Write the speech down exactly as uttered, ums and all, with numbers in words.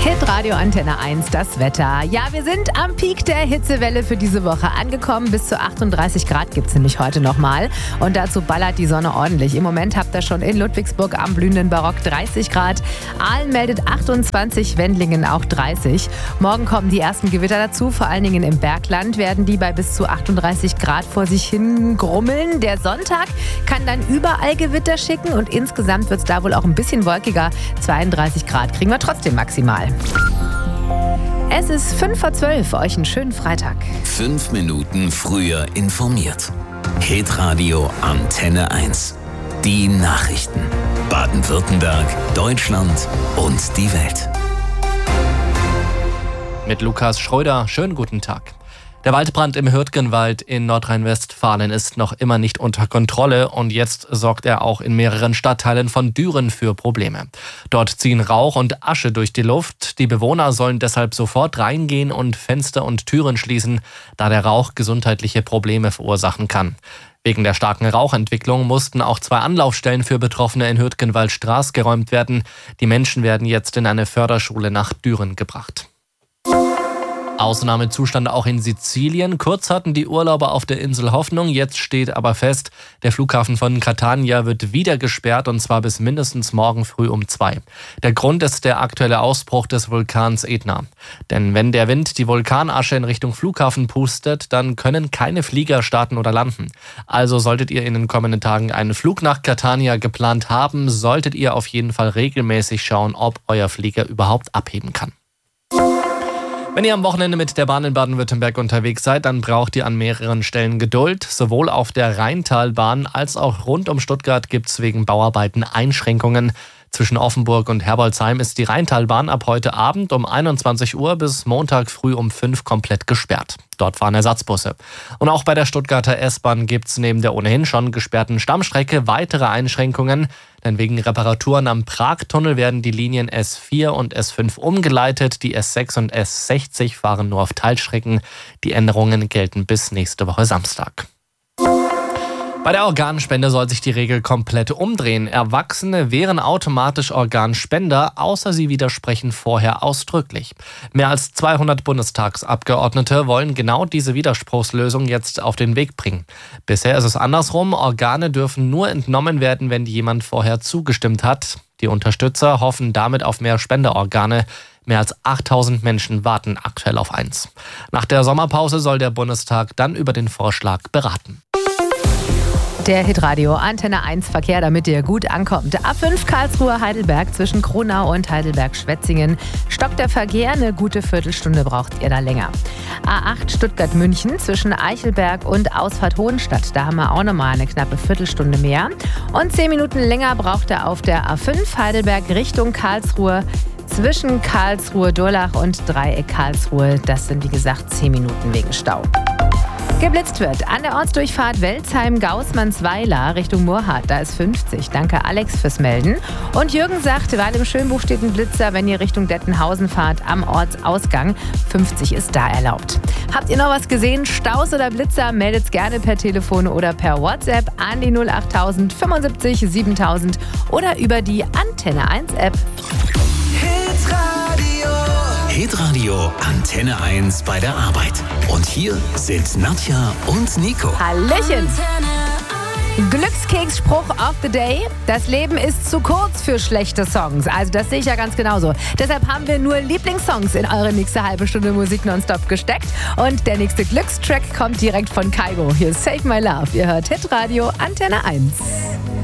Hitradio Antenne eins, das Wetter. Ja, wir sind am Peak der Hitzewelle für diese Woche angekommen. Bis zu achtunddreißig Grad gibt es nämlich heute nochmal. Und dazu ballert die Sonne ordentlich. Im Moment habt ihr schon in Ludwigsburg am blühenden Barock dreißig Grad. Aalen meldet achtundzwanzig, Wendlingen auch dreißig. Morgen kommen die ersten Gewitter dazu. Vor allen Dingen im Bergland werden die bei bis zu achtunddreißig Grad vor sich hin grummeln. Der Sonntag kann dann überall Gewitter schicken. Und insgesamt wird es da wohl auch ein bisschen wolkiger. zweiunddreißig Grad kriegen wir trotzdem maximal. Es ist fünf vor zwölf, euch einen schönen Freitag. Fünf Minuten früher informiert. Hitradio Antenne eins. Die Nachrichten. Baden-Württemberg, Deutschland und die Welt. Mit Lukas Schröder, schönen guten Tag. Der Waldbrand im Hürtgenwald in Nordrhein-Westfalen ist noch immer nicht unter Kontrolle und jetzt sorgt er auch in mehreren Stadtteilen von Düren für Probleme. Dort ziehen Rauch und Asche durch die Luft. Die Bewohner sollen deshalb sofort reingehen und Fenster und Türen schließen, da der Rauch gesundheitliche Probleme verursachen kann. Wegen der starken Rauchentwicklung mussten auch zwei Anlaufstellen für Betroffene in Hürtgenwald-Straß geräumt werden. Die Menschen werden jetzt in eine Förderschule nach Düren gebracht. Ausnahmezustand auch in Sizilien. Kurz hatten die Urlauber auf der Insel Hoffnung. Jetzt steht aber fest, der Flughafen von Catania wird wieder gesperrt und zwar bis mindestens morgen früh um zwei. Der Grund ist der aktuelle Ausbruch des Vulkans Etna. Denn wenn der Wind die Vulkanasche in Richtung Flughafen pustet, dann können keine Flieger starten oder landen. Also solltet ihr in den kommenden Tagen einen Flug nach Catania geplant haben, solltet ihr auf jeden Fall regelmäßig schauen, ob euer Flieger überhaupt abheben kann. Wenn ihr am Wochenende mit der Bahn in Baden-Württemberg unterwegs seid, dann braucht ihr an mehreren Stellen Geduld. Sowohl auf der Rheintalbahn als auch rund um Stuttgart gibt es wegen Bauarbeiten Einschränkungen. Zwischen Offenburg und Herbolzheim ist die Rheintalbahn ab heute Abend um einundzwanzig Uhr bis Montag früh um fünf komplett gesperrt. Dort fahren Ersatzbusse. Und auch bei der Stuttgarter S-Bahn gibt es neben der ohnehin schon gesperrten Stammstrecke weitere Einschränkungen. Denn wegen Reparaturen am Pragtunnel werden die Linien S vier und S fünf umgeleitet. Die S sechs und S sechzig fahren nur auf Teilstrecken. Die Änderungen gelten bis nächste Woche Samstag. Bei der Organspende soll sich die Regel komplett umdrehen. Erwachsene wären automatisch Organspender, außer sie widersprechen vorher ausdrücklich. Mehr als zweihundert Bundestagsabgeordnete wollen genau diese Widerspruchslösung jetzt auf den Weg bringen. Bisher ist es andersrum. Organe dürfen nur entnommen werden, wenn jemand vorher zugestimmt hat. Die Unterstützer hoffen damit auf mehr Spenderorgane. Mehr als achttausend Menschen warten aktuell auf eins. Nach der Sommerpause soll der Bundestag dann über den Vorschlag beraten. Der Hitradio Antenne eins Verkehr, damit ihr gut ankommt. A fünf Karlsruhe-Heidelberg zwischen Kronau und Heidelberg-Schwetzingen. Stockt der Verkehr, eine gute Viertelstunde braucht ihr da länger. A acht Stuttgart-München zwischen Eichelberg und Ausfahrt Hohenstadt. Da haben wir auch nochmal eine knappe Viertelstunde mehr. Und zehn Minuten länger braucht er auf der A fünf Heidelberg Richtung Karlsruhe. Zwischen Karlsruhe-Durlach und Dreieck Karlsruhe. Das sind wie gesagt zehn Minuten wegen Stau. Geblitzt wird an der Ortsdurchfahrt Welzheim-Gaußmannsweiler Richtung Murrhardt. Da ist fünfzig. Danke Alex fürs Melden. Und Jürgen sagt, weil im Schönbuch steht ein Blitzer, wenn ihr Richtung Dettenhausen fahrt, am Ortsausgang. fünfzig ist da erlaubt. Habt ihr noch was gesehen? Staus oder Blitzer? Meldet's gerne per Telefon oder per WhatsApp an die null achttausend fünfundsiebzig siebentausend oder über die Antenne eins App. Hitradio Antenne eins bei der Arbeit. Und hier sind Nadja und Nico. Hallöchen! Glückskeksspruch of the day. Das Leben ist zu kurz für schlechte Songs. Also das sehe ich ja ganz genauso. Deshalb haben wir nur Lieblingssongs in eure nächste halbe Stunde Musik nonstop gesteckt. Und der nächste Glückstrack kommt direkt von Kaigo. Hier ist Save My Love. Ihr hört Hitradio Antenne eins.